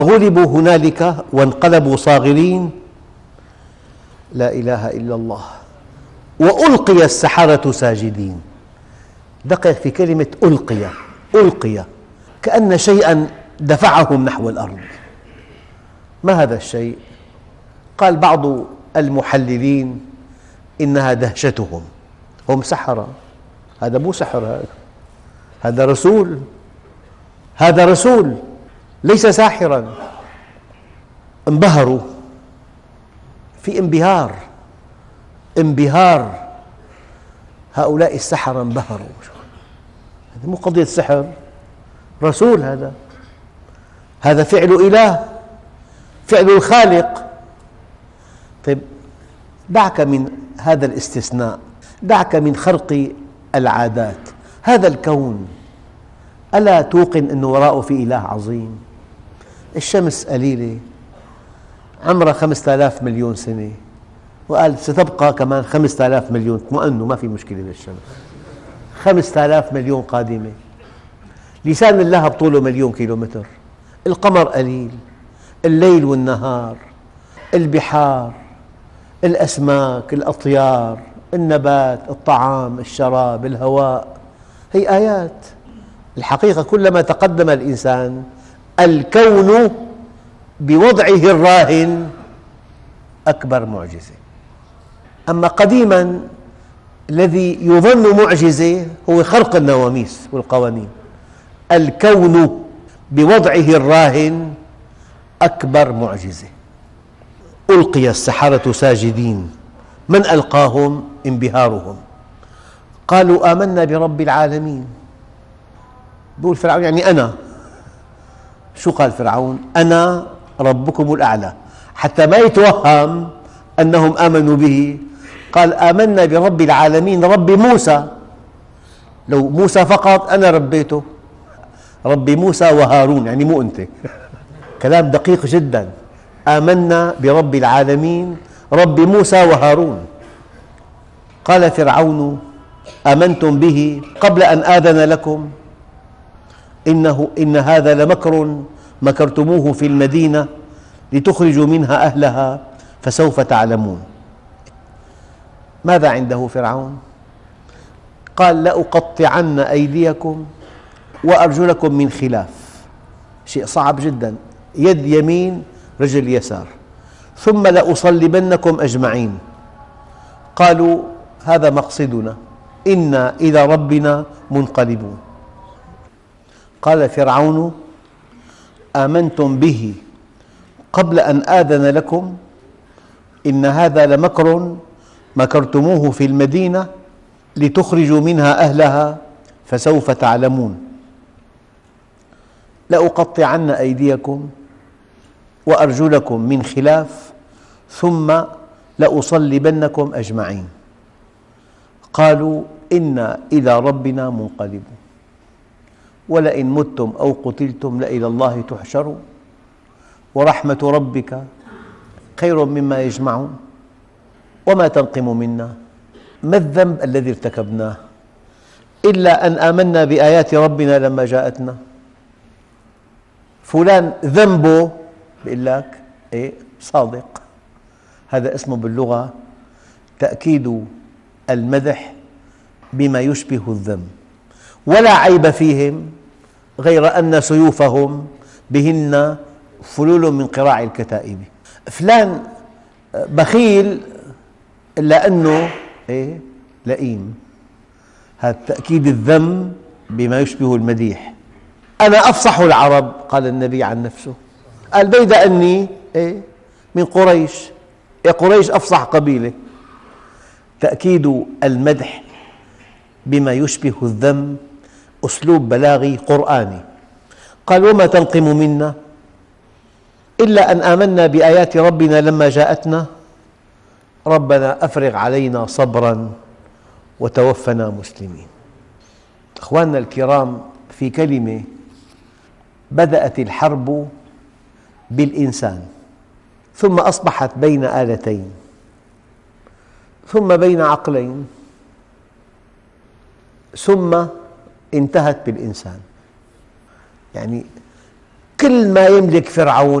غلبوا هنالك وانقلبوا صاغرين. لا إله إلا الله. وألقي السحرة ساجدين. دقق في كلمة ألقي. ألقي كأن شيئا دفعهم نحو الأرض. ما هذا الشيء؟ قال بعض المحللين إنها دهشتهم، هم سحرة. هذا مو سحر، هذا رسول، هذا رسول ليس ساحرا. انبهروا، في انبهار، انبهار. هؤلاء السحرة انبهروا. هذه مو قضية سحر، رسول. هذا فعل إله، فعل الخالق. طيب دعك من هذا الاستثناء، دعك من خرق العادات. هذا الكون ألا توقن أن وراءه في إله عظيم؟ الشمس قليلة عمرها 5000 مليون سنة، وقال ستبقى كمان 5000 مليون، اطمئنوا ما في مشكلة للشمس. 5000 مليون قادمة. لسان الله بطوله 1,000,000 كيلومتر. القمر قليل، الليل والنهار، البحار، الأسماك، الأطيار، النبات، الطعام، الشراب، الهواء، هي آيات. الحقيقة كلما تقدم الإنسان الكون بوضعه الراهن أكبر معجزة. أما قديما الذي يظن معجزة هو خرق النواميس والقوانين. الكون بوضعه الراهن أكبر معجزة. ألقي السحرة ساجدين. من ألقاهم؟ انبهارهم. قالوا آمنا برب العالمين. يقول فرعون يعني أنا. شو قال فرعون؟ أنا ربكم الأعلى، حتى ما يتوهم أنهم آمنوا به. قال آمنا برب العالمين، رب موسى. لو موسى فقط أنا ربيته، رب موسى وهارون، يعني مو أنت. كلام دقيق جدا. آمنا برب العالمين رب موسى وهارون. قال فرعون آمنتم به قبل أن آذن لكم إن هذا لمكر مكرتموه في المدينة لتخرجوا منها أهلها فسوف تعلمون. ماذا عنده فرعون؟ قال لأقطعن أيديكم وأرجلكم من خلاف. شيء صعب جدا، يد يمين رجل يسار. ثم لأصلبنكم أجمعين. قالوا هذا مقصدنا، إنا إلى ربنا منقلبون. قال فرعون آمنتم به قبل أن آذن لكم إن هذا لمكر مكرتموه في المدينة لتخرجوا منها أهلها فسوف تعلمون. لأقطعن أيديكم وأرجلكم من خلاف ثم لأصلبنكم أجمعين. قالوا إنا إلى ربنا منقلبون. ولئن متم أو قتلتم لإلى الله تحشرون ورحمة ربك خير مما يجمعون وما تنقم منا. ما الذنب الذي ارتكبناه إلا أن آمنا بآيات ربنا لما جاءتنا. فلان ذنبه بيقول لك صادق. هذا اسمه باللغة تأكيد المدح بما يشبه الذم. ولا عيب فيهم غير أن سيوفهم بهن فلول من قراع الكتائب. فلان بخيل إلا أنه لئيم. هذا تأكيد الذم بما يشبه المديح. أنا أفصح العرب، قال النبي عن نفسه، قال بيد أني من قريش، يا قريش أفصح قبيلة. تأكيد المدح بما يشبه الذم أسلوب بلاغي قرآني. قال وما تنقم منا إلا أن آمنا بآيات ربنا لما جاءتنا ربنا أفرغ علينا صبرا وتوفنا مسلمين. أخواننا الكرام، في كلمة بدأت الحرب بالإنسان ثم أصبحت بين آلتين ثم بين عقلين ثم انتهت بالإنسان. يعني كل ما يملك فرعون